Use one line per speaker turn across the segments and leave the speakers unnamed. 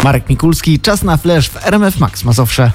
Marek Mikulski, czas na flash w RMF Max Mazowsze.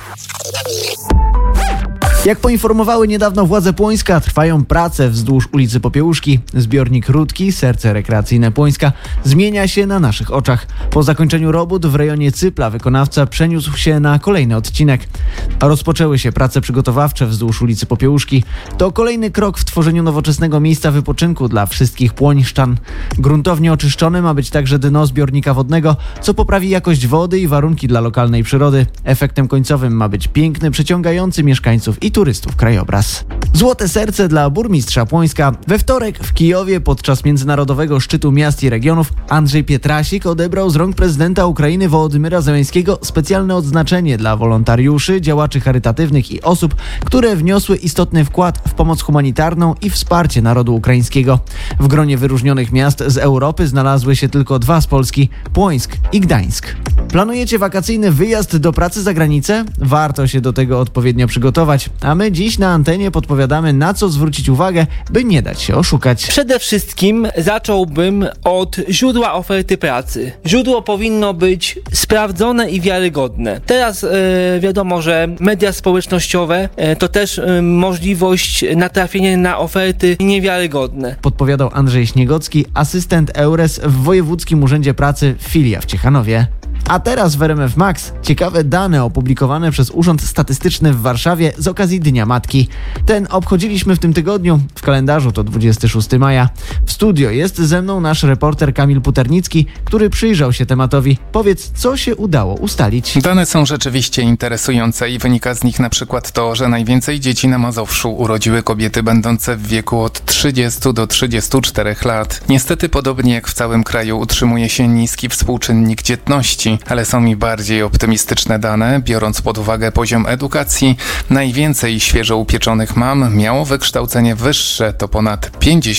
Jak poinformowały niedawno władze Płońska, trwają prace wzdłuż ulicy Popiełuszki. Zbiornik Rudki, serce rekreacyjne Płońska, zmienia się na naszych oczach. Po zakończeniu robót w rejonie Cypla wykonawca przeniósł się na kolejny odcinek. Rozpoczęły się prace przygotowawcze wzdłuż ulicy Popiełuszki. To kolejny krok w tworzeniu nowoczesnego miejsca wypoczynku dla wszystkich płońszczan. Gruntownie oczyszczone ma być także dno zbiornika wodnego, co poprawi jakość wody i warunki dla lokalnej przyrody. Efektem końcowym ma być piękny, przyciągający mieszkańców i turystów krajobraz. Złote serce dla burmistrza Płońska. We wtorek w Kijowie podczas Międzynarodowego Szczytu Miast i Regionów Andrzej Pietrasik odebrał z rąk prezydenta Ukrainy Wołodymyra Zełenskiego specjalne odznaczenie dla wolontariuszy, działaczy charytatywnych i osób, które wniosły istotny wkład w pomoc humanitarną i wsparcie narodu ukraińskiego. W gronie wyróżnionych miast z Europy znalazły się tylko dwa z Polski: Płońsk i Gdańsk. Planujecie wakacyjny wyjazd do pracy za granicę? Warto się do tego odpowiednio przygotować, a my dziś na antenie podpowiadamy, na co zwrócić uwagę, by nie dać się oszukać.
Przede wszystkim zacząłbym od źródła oferty pracy. Źródło powinno być sprawdzone i wiarygodne. Teraz wiadomo, że media społecznościowe to też możliwość natrafienia na oferty niewiarygodne.
Podpowiadał Andrzej Śniegocki, asystent EURES w Wojewódzkim Urzędzie Pracy filia w Ciechanowie. A teraz w RMF Max ciekawe dane opublikowane przez Urząd Statystyczny w Warszawie z okazji Dnia Matki. Ten obchodziliśmy w tym tygodniu, w kalendarzu to 26 maja. W studio jest ze mną nasz reporter Kamil Puternicki, który przyjrzał się tematowi. Powiedz, co się udało ustalić?
Dane są rzeczywiście interesujące i wynika z nich na przykład to, że najwięcej dzieci na Mazowszu urodziły kobiety będące w wieku od 30 do 34 lat. Niestety, podobnie jak w całym kraju, utrzymuje się niski współczynnik dzietności. Ale są i bardziej optymistyczne dane, biorąc pod uwagę poziom edukacji. Najwięcej świeżo upieczonych mam miało wykształcenie wyższe, to ponad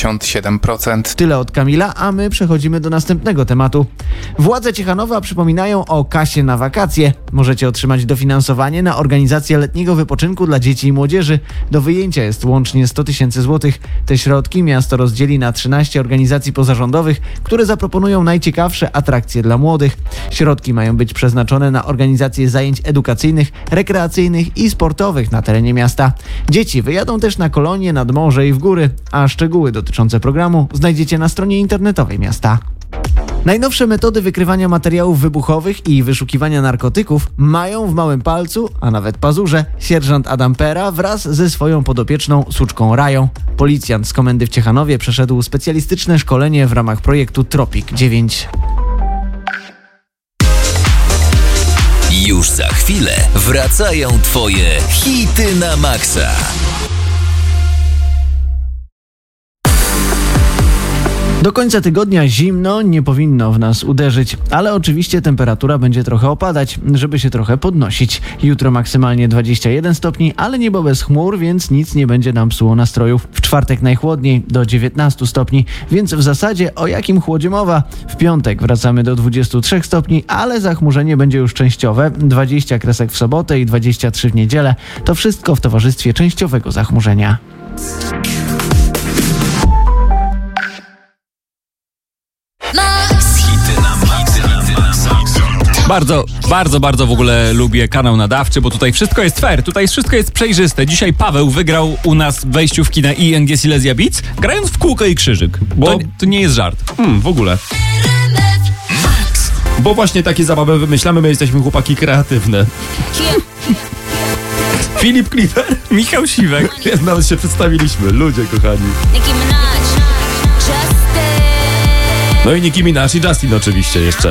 57%.
Tyle od Kamila, a my przechodzimy do następnego tematu. Władze Ciechanowa przypominają o kasie na wakacje. Możecie otrzymać dofinansowanie na organizację letniego wypoczynku dla dzieci i młodzieży. Do wyjęcia jest łącznie 100 000 złotych. Te środki miasto rozdzieli na 13 organizacji pozarządowych, które zaproponują najciekawsze atrakcje dla młodych. Środki mają być przeznaczone na organizację zajęć edukacyjnych, rekreacyjnych i sportowych na terenie miasta. Dzieci wyjadą też na kolonie nad morze i w góry, a szczegóły dotyczące programu znajdziecie na stronie internetowej miasta. Najnowsze metody wykrywania materiałów wybuchowych i wyszukiwania narkotyków mają w małym palcu, a nawet pazurze, sierżant Adam Pera wraz ze swoją podopieczną Suczką Rają. Policjant z komendy w Ciechanowie przeszedł specjalistyczne szkolenie w ramach projektu Tropik 9.
Już za chwilę wracają Twoje hity na maksa.
Do końca tygodnia zimno nie powinno w nas uderzyć, ale oczywiście temperatura będzie trochę opadać, żeby się trochę podnosić. Jutro maksymalnie 21 stopni, ale niebo bez chmur, więc nic nie będzie nam psuło nastrojów. W czwartek najchłodniej do 19 stopni, więc w zasadzie o jakim chłodzie mowa? W piątek wracamy do 23 stopni, ale zachmurzenie będzie już częściowe, 20 kresek w sobotę i 23 w niedzielę. To wszystko w towarzystwie częściowego zachmurzenia.
Bardzo w ogóle lubię kanał nadawczy, bo tutaj wszystko jest fair, tutaj wszystko jest przejrzyste. Dzisiaj Paweł wygrał u nas w wejściówki na ING Silesia Beats, grając w kółko i krzyżyk. Bo to nie jest żart. W ogóle.
Bo właśnie takie zabawy wymyślamy, my jesteśmy chłopaki kreatywne. Filip Kliper,
Michał Siwek.
nawet się przedstawiliśmy, ludzie kochani. No i Nicki Minaj i Justin oczywiście jeszcze.